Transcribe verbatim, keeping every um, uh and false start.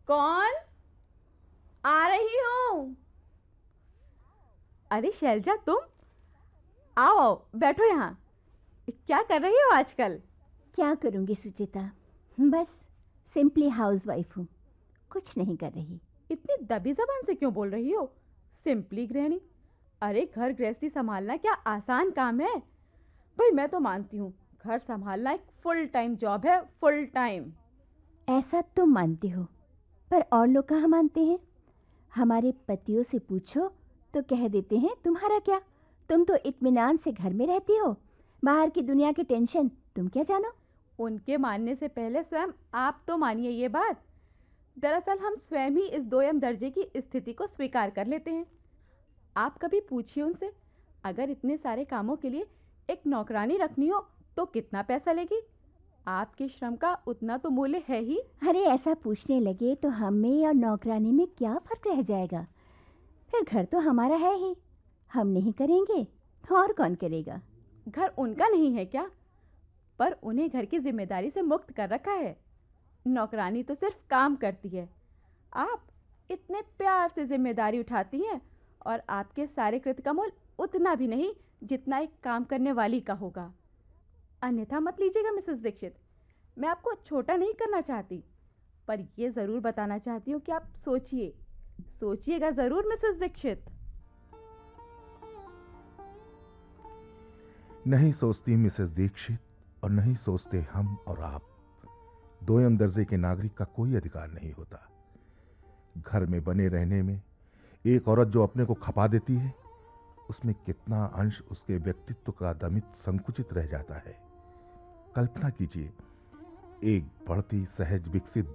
कौन? आ रही हूँ। अरे शैलजा, तुम आओ आओ, बैठो यहाँ। क्या कर रही हो आजकल? क्या करूंगी सुचिता, बस सिंपली हाउसवाइफ हूँ, कुछ नहीं कर रही। इतनी दबी जबान से क्यों बोल रही हो? सिंपली गृहिणी। अरे घर गृहस्थी संभालना क्या आसान काम है? भाई मैं तो मानती हूँ घर संभालना एक फुल टाइम जॉब है, फुल टाइम। ऐसा तुम मानती हो, पर और लोग कहाँ मानते हैं? हमारे पतियों से पूछो तो कह देते हैं तुम्हारा क्या, तुम तो इत्मीनान से घर में रहती हो, बाहर की दुनिया की टेंशन तुम क्या जानो। उनके मानने से पहले स्वयं आप तो मानिए ये बात। दरअसल हम स्वयं ही इस दोयम दर्जे की स्थिति को स्वीकार कर लेते हैं। आप कभी पूछिए उनसे, अगर इतने सारे कामों के लिए एक नौकरानी रखनी हो तो कितना पैसा लेगी? आपके श्रम का उतना तो मूल्य है ही। अरे ऐसा पूछने लगे तो हमें और नौकरानी में क्या फर्क रह जाएगा? फिर घर तो हमारा है ही, हम नहीं करेंगे तो और कौन करेगा? घर उनका नहीं है क्या? पर उन्हें घर की जिम्मेदारी से मुक्त कर रखा है। नौकरानी तो सिर्फ काम करती है। आप इतने प्यार से जिम्मेदारी उठाती हैं और आपके सारे कृत्य का मोल उतना भी नहीं जितना एक काम करने वाली का होगा। अन्यथा मत लीजिएगा मिसेस दीक्षित, मैं आपको छोटा नहीं करना चाहती, पर यह ज़रूर बताना चाहती हूँ कि आप सोचिए, सोचिएगा ज़रूर मिसेस दीक्षित। नहीं सोचती मिसेस दीक्षित, और नहीं सोचते हम और आप। दोयम दर्जे के नागरिक का कोई अधिकार नहीं होता। घर में बने रहने में एक औरत जो अपने को खपा देती है, उसमें कितना अंश उसके व्यक्तित्व का दमित संकुचित रह जाता है। कल्पना कीजिए, एक बढ़ती सहज विकसित